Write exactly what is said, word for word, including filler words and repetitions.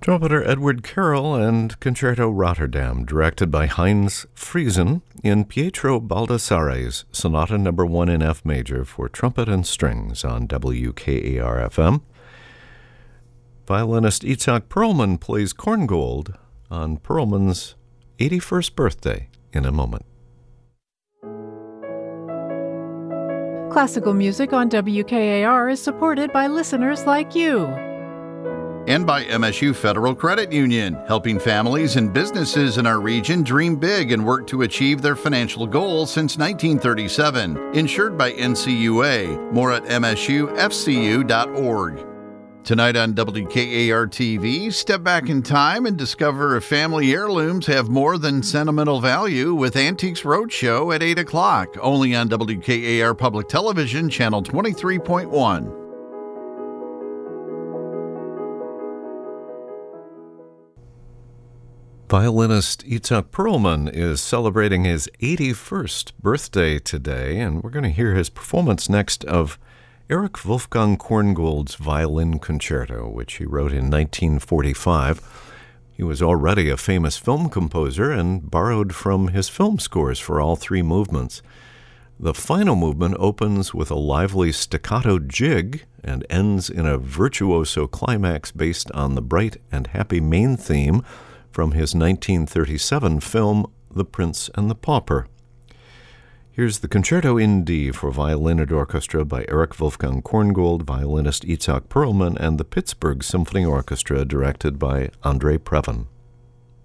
Trumpeter Edward Carroll and Concerto Rotterdam, directed by Heinz Friesen in Pietro Baldassarre's Sonata Number One in F Major for trumpet and strings on W K A R F M. Violinist Itzhak Perlman plays Korngold on Perlman's eighty-first birthday in a moment. Classical music on W K A R is supported by listeners like you. And by M S U Federal Credit Union, helping families and businesses in our region dream big and work to achieve their financial goals since nineteen thirty-seven. Insured by N C U A. More at M S U F C U dot org. Tonight on W K A R T V, step back in time and discover if family heirlooms have more than sentimental value with Antiques Roadshow at eight o'clock, only on W K A R Public Television, Channel twenty-three point one. Violinist Itzhak Perlman is celebrating his eighty-first birthday today, and we're going to hear his performance next of Erich Wolfgang Korngold's Violin Concerto, which he wrote in nineteen forty-five. He was already a famous film composer and borrowed from his film scores for all three movements. The final movement opens with a lively staccato jig and ends in a virtuoso climax based on the bright and happy main theme from his nineteen thirty-seven film, The Prince and the Pauper. Here's the Concerto in D for violin and orchestra by Erich Wolfgang Korngold, violinist Itzhak Perlman, and the Pittsburgh Symphony Orchestra, directed by Andrei Previn.